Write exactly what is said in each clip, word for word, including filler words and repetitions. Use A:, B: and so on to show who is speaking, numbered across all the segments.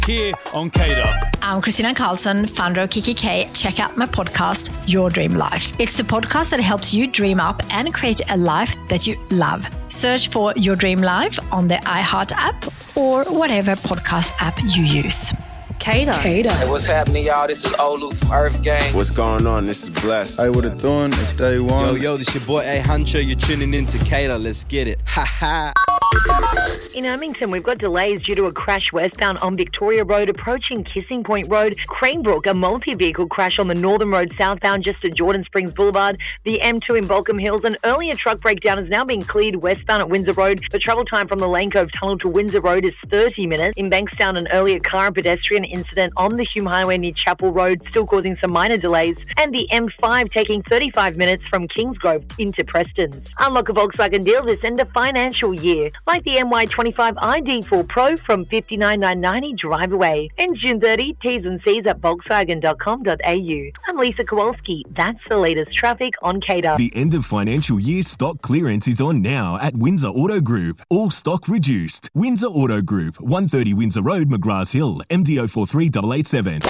A: here on Cater.
B: I'm Christina Carlson, founder of Kiki K. Check out my podcast, Your Dream Life. It's the podcast that helps you dream up and create a life that you love. Search for Your Dream Life on the iHeart app or whatever podcast app you use.
C: Cater. Cater.
D: Hey, what's happening, y'all? This is Olu from Earth Gang.
E: What's going on? This is Blessed.
F: I would have thought it's day one.
G: Yo, yo, this your boy A Huncho. You're tuning in to Cater. Let's get it. Ha ha.
H: In Ermington, we've got delays due to a crash westbound on Victoria Road, approaching Kissing Point Road. Cranebrook, a multi-vehicle crash on the Northern Road southbound just at Jordan Springs Boulevard. The M two in Balcombe Hills. An earlier truck breakdown is now being cleared westbound at Windsor Road. The travel time from the Lane Cove Tunnel to Windsor Road is thirty minutes. In Bankstown, an earlier car and pedestrian incident on the Hume Highway near Chapel Road, still causing some minor delays. And the M five taking thirty-five minutes from Kingsgrove into Preston's. Unlock a Volkswagen deal this end of financial year, like the M Y twenty-five I D four Pro from fifty-nine thousand nine hundred ninety drive away. Ends June thirtieth. T's and C's at volkswagen dot com dot a u. I'm Lisa Kowalski. That's the latest traffic on Cater.
I: The end of financial year stock clearance is on now at Windsor Auto Group. All stock reduced. Windsor Auto Group, one thirty Windsor Road, McGrath Hill, M D O four three eight eight seven.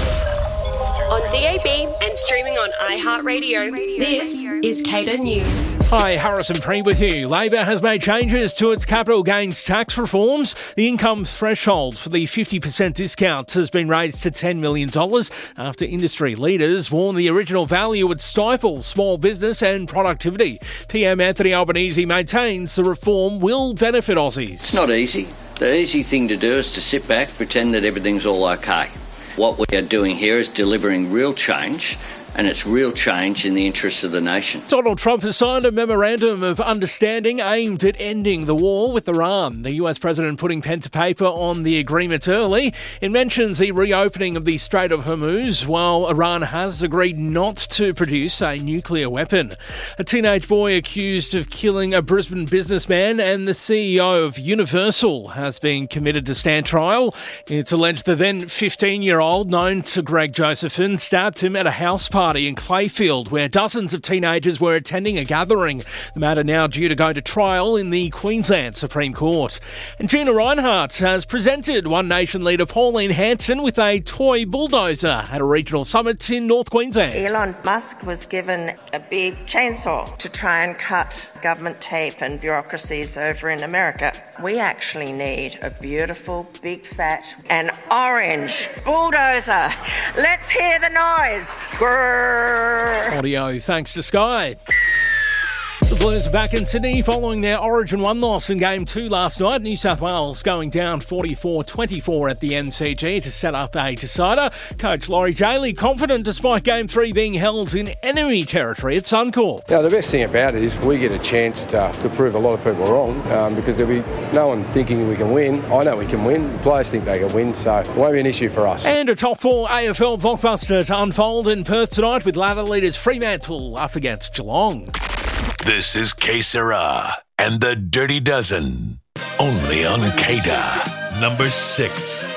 C: On D A B and streaming on iHeartRadio, this is Cater News.
A: Hi, Harrison Pree with you. Labor has made changes to its capital gains tax reforms. The income threshold for the fifty percent discounts has been raised to ten million dollars after industry leaders warned the original value would stifle small business and productivity. P M Anthony Albanese maintains the reform will benefit Aussies.
J: It's not easy. The easy thing to do is to sit back, pretend that everything's all okay. What we are doing here is delivering real change, and it's real change in the interests of the nation.
A: Donald Trump has signed a memorandum of understanding aimed at ending the war with Iran. The U S president putting pen to paper on the agreement early. It mentions the reopening of the Strait of Hormuz, while Iran has agreed not to produce a nuclear weapon. A teenage boy accused of killing a Brisbane businessman and the C E O of Universal has been committed to stand trial. It's alleged the then fifteen-year-old, known to Greg Josephine, stabbed him at a house party in Clayfield, where dozens of teenagers were attending a gathering. The matter now due to go to trial in the Queensland Supreme Court. And Gina Rinehart has presented One Nation leader Pauline Hanson with a toy bulldozer at a regional summit in North Queensland.
K: Elon Musk was given a big chainsaw to try and cut government tape and bureaucracies over in America. We actually need a beautiful, big, fat and orange bulldozer. Let's hear the noise. Grrr.
A: Audio thanks to Sky. The Blues are back in Sydney following their Origin one loss in Game two last night. New South Wales going down forty-four twenty-four at the M C G to set up a decider. Coach Laurie Daly confident despite Game three being held in enemy territory at Suncorp.
L: Yeah, the best thing about it is we get a chance to, to prove a lot of people wrong um, because there'll be no one thinking we can win. I know we can win. The players think they can win, so it won't be an issue for us.
A: And a top four A F L blockbuster to unfold in Perth tonight with ladder leaders Fremantle up against Geelong.
I: This is Que Sera and the Dirty Dozen. Only on Cater. Number six.